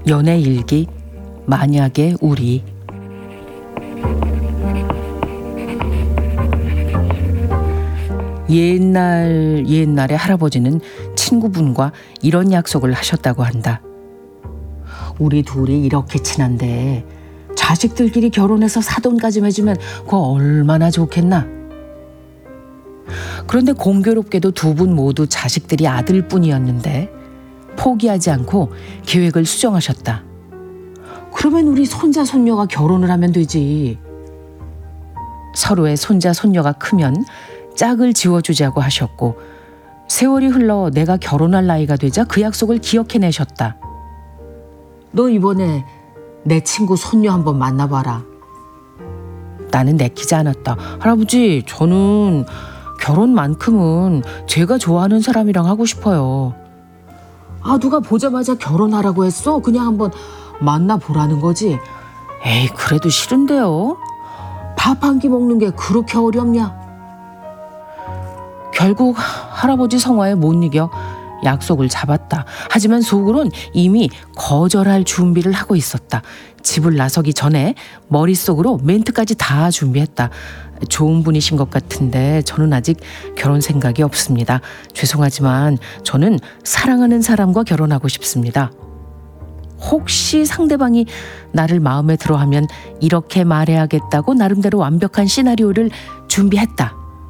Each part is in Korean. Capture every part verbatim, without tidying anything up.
연애 일기 만약의 우리. 옛날 옛날에 할아버지는 친구분과 이런 약속을 하셨다고 한다. 우리 둘이 이렇게 친한데 자식들끼리 결혼해서 사돈까지 해주면 그거 얼마나 좋겠나. 그런데 공교롭게도 두 분 모두 자식들이 아들뿐이었는데 포기하지 않고 계획을 수정하셨다. 그러면 우리 손자 손녀가 결혼을 하면 되지. 서로의 손자 손녀가 크면 짝을 지워주자고 하셨고, 세월이 흘러 내가 결혼할 나이가 되자 그 약속을 기억해내셨다. 너 이번에 내 친구 손녀 한번 만나봐라. 나는 내키지 않았다. 할아버지, 저는 결혼만큼은 제가 좋아하는 사람이랑 하고 싶어요. 아, 누가 보자마자 결혼하라고 했어? 그냥 한번 만나보라는 거지. 에이, 그래도 싫은데요. 밥 한 끼 먹는 게 그렇게 어렵냐? 결국 할아버지 성화에 못 이겨 약속을 잡았다. 하지만 속으론 이미 거절할 준비를 하고 있었다. 집을 나서기 전에 머릿속으로 멘트까지 다 준비했다. 좋은 분이신 것 같은데 저는 아직 결혼 생각이 없습니다. 죄송하지만 저는 사랑하는 사람과 결혼하고 싶습니다. 혹시 상대방이 나를 마음에 들어하면 이렇게 말해야겠다고 나름대로 완벽한 시나리오를 준비했다.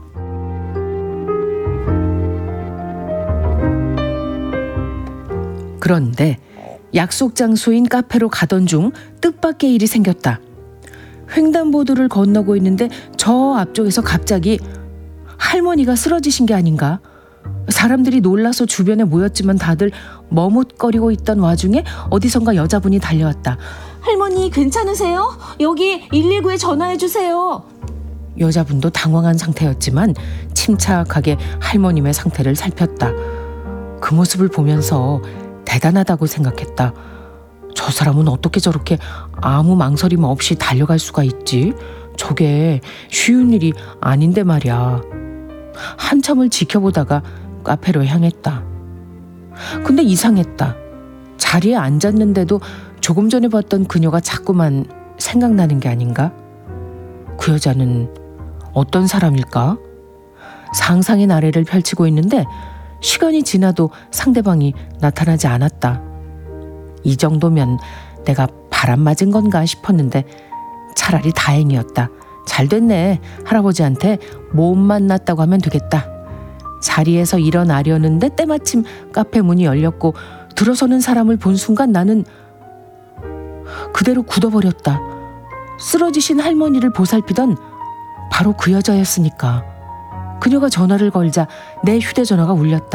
그런데 약속 장소인 카페로 가던 중 뜻밖의 일이 생겼다. 횡단보도를 건너고 있는데 저 앞쪽에서 갑자기 할머니가 쓰러지신 게 아닌가? 사람들이 놀라서 주변에 모였지만 다들 머뭇거리고 있던 와중에 어디선가 여자분이 달려왔다. 할머니 괜찮으세요? 여기 일일구에 전화해 주세요. 여자분도 당황한 상태였지만 침착하게 할머님의 상태를 살폈다. 그 모습을 보면서 대단하다고 생각했다. 저 사람은 어떻게 저렇게 아무 망설임 없이 달려갈 수가 있지? 저게 쉬운 일이 아닌데 말이야. 한참을 지켜보다가 카페로 향했다. 근데 이상했다. 자리에 앉았는데도 조금 전에 봤던 그녀가 자꾸만 생각나는 게 아닌가? 그 여자는 어떤 사람일까? 상상의 나래를 펼치고 있는데 시간이 지나도 상대방이 나타나지 않았다. 이 정도면 내가 바람 맞은 건가 싶었는데 차라리 다행이었다. 잘 됐네. 할아버지한테 못 만났다고 하면 되겠다. 자리에서 일어나려는데 때마침 카페 문이 열렸고 들어서는 사람을 본 순간 나는 그대로 굳어버렸다. 쓰러지신 할머니를 보살피던 바로 그 여자였으니까. 그녀가 전화를 걸자 내 휴대전화가 울렸다.